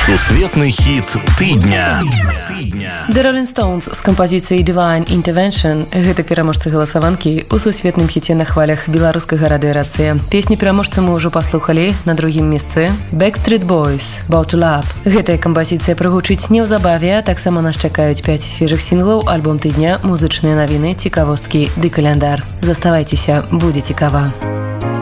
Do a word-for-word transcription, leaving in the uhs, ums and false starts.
Сусветны хіт тыдня. The Rolling Stones з кампазіцыяй Divine Intervention. Гэта пераможцы галасаванкі ў сусветным хіце на хвалях беларускага радыёрацыя. Песні пераможцы мы ўжо паслухалі на другім месцы. Backstreet Boys, About to Love. Гэтая кампазіцыя прагучыць неўзабаве, а таксама нас чакаюць пяць свежых сінглаў, альбом тыдня, музычныя навіны, цікавосткі ды каляндар. Заставайцеся, будзе цікава.